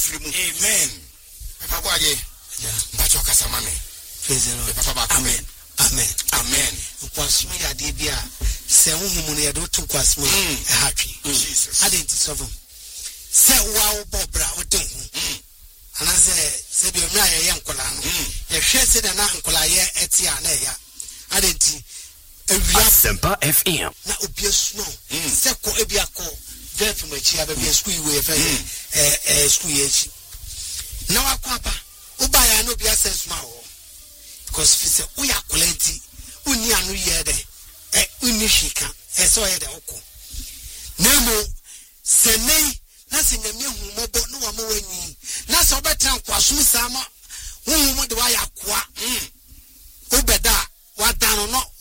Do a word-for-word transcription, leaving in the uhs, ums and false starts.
frimu. Amen. Papa kwaje. Yeah. Mbacho kasamame. Praise the Lord. Papa ba. Amen. Amen. Amen. Kwasmu ya de bia se huhumu ne do to kwasmu e hatwe. Jesus. Adenti sofo. Se wa wo bobra wo den hu. Ana se se bi omra ye yankola no. Ye hwe se na ankola ye etia na ya. Adenti ewia Sempa F M. Na obi esuno. Se ko ebia ko verf machi abia school we fe eh eh school ye chi. Na wa kwapa. Uba ya no bia sense ma wo. Because if say we are quality uni anu ye de eh uni shika eh so ye de oko. Nemo senei na se nyame hu mobo no wa mo wani na se obetra kwaso sama hu mo de wa yakwa mm obeda wa dano no